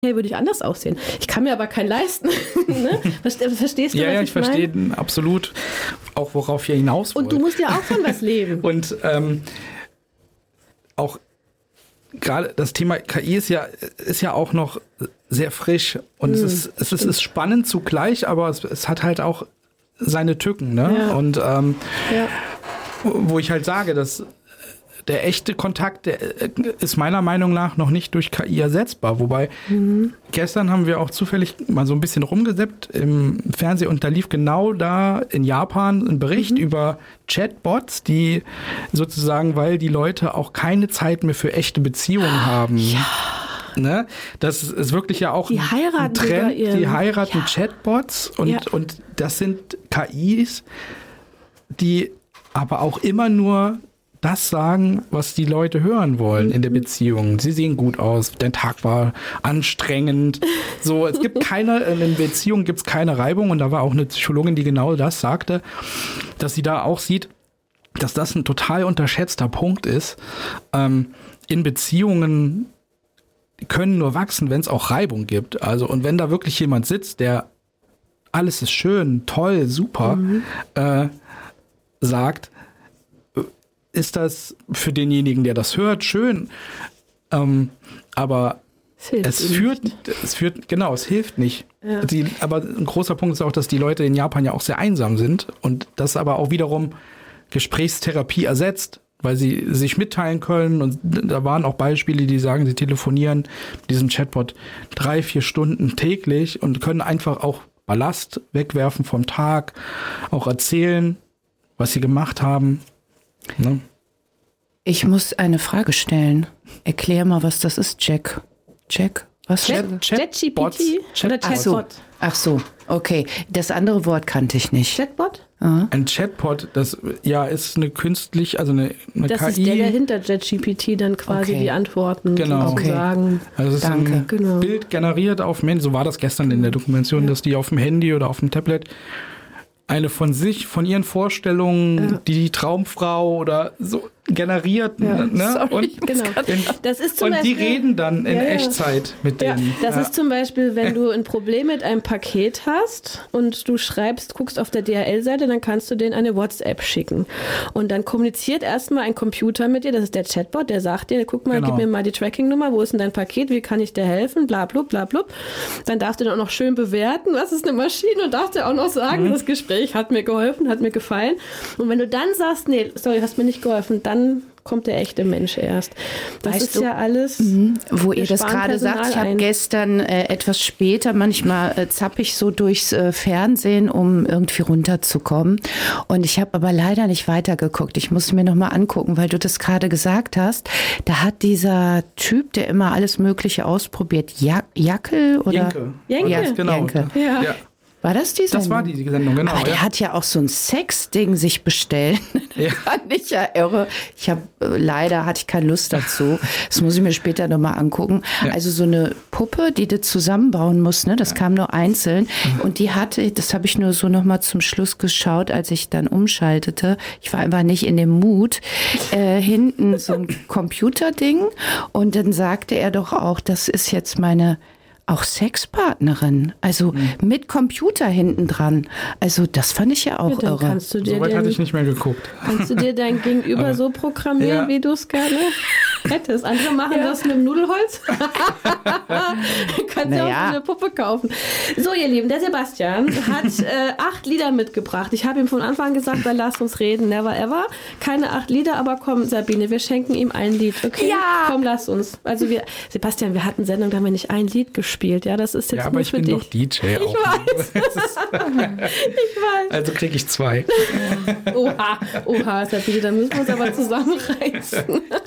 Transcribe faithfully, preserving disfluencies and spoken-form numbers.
Hey, würde ich anders aussehen. Ich kann mir aber keinen leisten. Ne? Verstehst du, ja, was ja, ich ich verstehe mein? absolut auch, worauf ihr hinaus wollt. Und du musst ja auch von was leben. Und ähm, auch gerade das Thema K I ist ja, ist ja auch noch sehr frisch. Und mm, es, ist, es ist, ist spannend zugleich, aber es, es hat halt auch seine Tücken. Ne? Ja. Und ähm, ja. wo ich halt sage, dass der echte Kontakt, der ist meiner Meinung nach noch nicht durch K I ersetzbar. Wobei, mhm. gestern haben wir auch zufällig mal so ein bisschen rumgesippt im Fernsehen und da lief genau da in Japan ein Bericht mhm. über Chatbots, die sozusagen, weil die Leute auch keine Zeit mehr für echte Beziehungen haben. Ja. Ne? Das ist wirklich ja auch die ein Trend. Ihren, die heiraten ja. Chatbots und, ja. und das sind K Is, die aber auch immer nur das sagen, was die Leute hören wollen mhm. in der Beziehung. Sie sehen gut aus, der Tag war anstrengend. So, es gibt keine, in Beziehungen gibt es keine Reibung und da war auch eine Psychologin, die genau das sagte, dass sie da auch sieht, dass das ein total unterschätzter Punkt ist. Ähm, in Beziehungen können nur wachsen, wenn es auch Reibung gibt. Also, und wenn da wirklich jemand sitzt, der alles ist schön, toll, super, mhm. äh, sagt, ist das für denjenigen, der das hört, schön. Ähm, aber es, es führt, nicht. es führt, genau, es hilft nicht. Ja. Die, aber ein großer Punkt ist auch, dass die Leute in Japan ja auch sehr einsam sind und das aber auch wiederum Gesprächstherapie ersetzt, weil sie sich mitteilen können und da waren auch Beispiele, die sagen, sie telefonieren mit diesem Chatbot drei, vier Stunden täglich und können einfach auch Ballast wegwerfen vom Tag, auch erzählen, was sie gemacht haben. Ne? Ich muss eine Frage stellen. Erklär mal, was das ist, Jack. Jack? Was? ChatGPT oder Chatbot? Ach so. Ach so, okay. Das andere Wort kannte ich nicht. Chatbot? Aha. Ein Chatbot, das ja ist eine künstlich, also eine, eine das K I. Das ist der, der hinter ChatGPT dann quasi okay. die Antworten genau. sozusagen. Okay. Also es ist Danke. ein genau. Bild generiert auf dem Handy, so war das gestern in der Dokumentation, ja. dass die auf dem Handy oder auf dem Tablet eine von sich, von ihren Vorstellungen, ja. die Traumfrau oder so generiert. Ja, ne? Und, genau. in, das ist zum und Beispiel, die reden dann in ja, ja. Echtzeit mit ja, denen. Das ja. ist zum Beispiel, wenn du ein Problem mit einem Paket hast und du schreibst, guckst auf der D H L-Seite, dann kannst du denen eine WhatsApp schicken. Und dann kommuniziert erstmal ein Computer mit dir, das ist der Chatbot, der sagt dir, guck mal, genau. gib mir mal die Tracking-Nummer, wo ist denn dein Paket, wie kann ich dir helfen, bla blub, bla blub. Dann darfst du dann auch noch schön bewerten, was ist eine Maschine und darfst dir auch noch sagen, mhm. das Gespräch hat mir geholfen, hat mir gefallen. Und wenn du dann sagst, nee, sorry, hast mir nicht geholfen, dann kommt der echte Mensch erst. Das weißt ist du, ja alles. Mh, wo ihr das gerade sagt, ich habe gestern äh, etwas später, manchmal äh, zappe ich so durchs äh, Fernsehen, um irgendwie runterzukommen. Und ich habe aber leider nicht weitergeguckt. Ich muss mir nochmal angucken, weil du das gerade gesagt hast. Da hat dieser Typ, der immer alles Mögliche ausprobiert, ja- Jackel oder? Jenke. Jenke. Ja, genau. Jenke. Ja. ja. War das die Sendung? Das war die Sendung, genau. Aber der ja. hat ja auch so ein Sex-Ding sich bestellt. Ja. Fand ich ja irre. Ich habe leider hatte ich keine Lust dazu. Das muss ich mir später nochmal angucken. Ja. Also so eine Puppe, die du zusammenbauen musst, ne? Das ja. kam nur einzeln. Und die hatte, das habe ich nur so nochmal zum Schluss geschaut, als ich dann umschaltete. Ich war einfach nicht in dem Mut. Äh, hinten so ein Computerding. Und dann sagte er doch auch, das ist jetzt meine auch Sexpartnerin, also mhm. mit Computer hinten dran. Also das fand ich ja auch ja, irre. Kannst du dir Soweit den, hatte ich nicht mehr geguckt. Kannst du dir dein Gegenüber Aber, so programmieren, ja. wie du es gerne hättest? Andere machen ja. das mit dem Nudelholz. Kannst du naja. auch so eine Puppe kaufen. So, ihr Lieben, der Sebastian hat äh, acht Lieder mitgebracht. Ich habe ihm von Anfang an gesagt, dann lasst uns reden, never ever. Keine acht Lieder, aber komm, Sabine, wir schenken ihm ein Lied, okay? Ja! Komm, lass uns. Also wir, Sebastian, wir hatten Sendung, da haben wir nicht ein Lied gespielt. Ja, das ist jetzt ja, aber nur ich für bin dich. doch D J. Ich auch. weiß. ich weiß. Also kriege ich zwei. Oha, oha, Sabine, da müssen wir uns aber zusammenreißen.